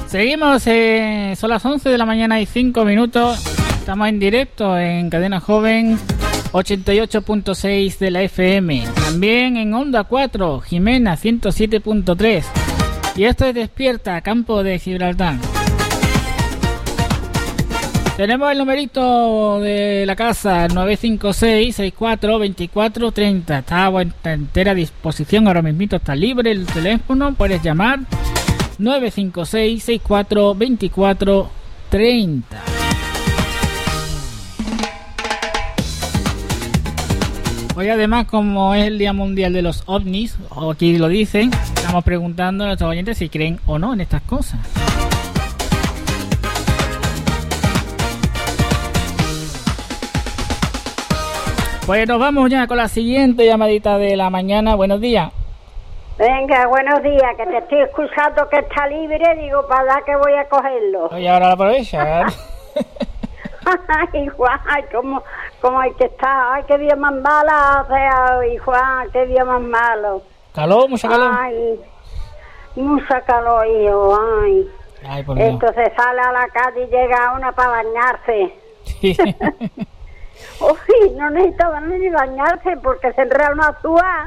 Seguimos, son las 11 de la mañana y 5 minutos. Estamos en directo en Cadena Joven 88.6 de la FM. También en Onda 4, Jimena 107.3. Y esto es Despierta, Campo de Gibraltar. Tenemos el numerito de la casa, 956-64-2430. Está a vuestra entera disposición, ahora mismito está libre el teléfono, puedes llamar 956-64-2430. Hoy además, como es el Día Mundial de los OVNIs, o aquí lo dicen, estamos preguntando a nuestros oyentes si creen o no en estas cosas. Pues nos vamos ya con la siguiente llamadita de la mañana. Buenos días. Venga, buenos días, que te estoy escuchando que está libre, digo, para dar que voy a cogerlo. Y ahora la aprovecha. Ay, Juan, cómo hay que estar, ay, qué día más mala hace, ay, Juan, qué día más malo. ¿Calor? ¿Mucha calor? Ay, mucha calor, hijo, ay. Ay, por Dios. Entonces sale a la calle y llega una para bañarse. Sí. Uy, no necesitaba ni bañarse porque se enreda una azúa.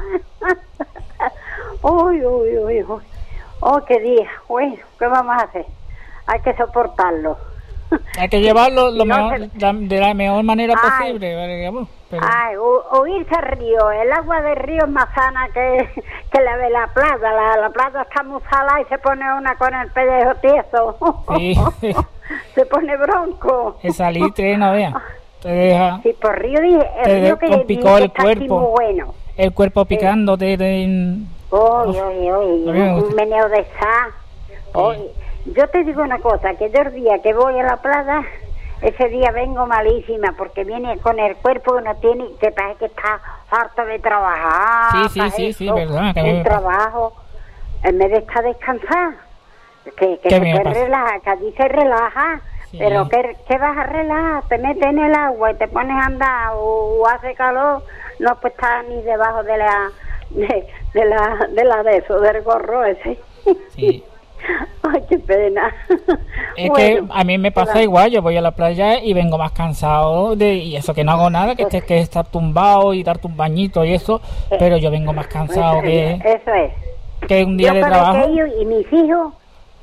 Uy. Oh, qué día. Bueno, ¿qué vamos a hacer? Hay que soportarlo. Hay que llevarlo de la mejor manera posible. Pero... Ay, huirse al río. El agua del río es más sana que la de la playa. La playa está muy salada y se pone una con el pellejo tieso. Sí. Se pone bronco. El salitre, no vea. Te deja. Sí, por río dije. El río que picó el está cuerpo. muy bueno. El cuerpo picándote. Un meneo de sal. Yo te digo una cosa, que yo el día que voy a la playa, ese día vengo malísima, porque viene con el cuerpo que no tiene, que parece que está harto de trabajar. Sí, verdad. El trabajo, en vez de estar descansar, que se puede relajar, que allí se relaja, sí. Pero ¿qué vas a relajar? Te metes en el agua y te pones a andar, o hace calor, no pues estar ni debajo de eso, del gorro ese. Sí. Ay, qué pena. Es que a mí me pasa igual, yo voy a la playa y vengo más cansado y eso que no hago nada, que estar tumbado y darte un bañito y eso, pero yo vengo más cansado que un día de trabajo. Y mis hijos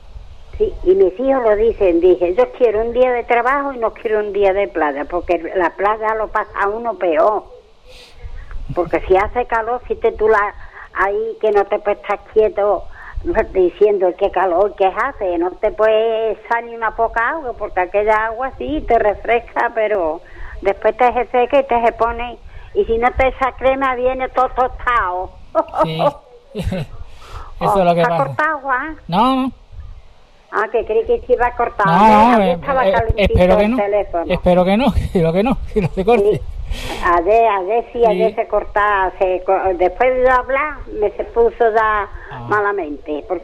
lo dicen, yo quiero un día de trabajo y no quiero un día de playa, porque la playa lo pasa a uno peor, porque si hace calor, si tú ahí que no te puedes estar quieto diciendo qué calor que hace, no te puedes salir una poca agua, porque aquella agua sí te refresca, pero después te se seca y te se pone, y si no te esa crema viene todo tostado. Sí. Eso es lo que pasa. ¿Está cortado agua? No. Ah, que creí que se iba a cortar. No, espero que no. Espero que no se corte. A ver si ayer se cortaba, después de hablar me se puso ya malamente, porque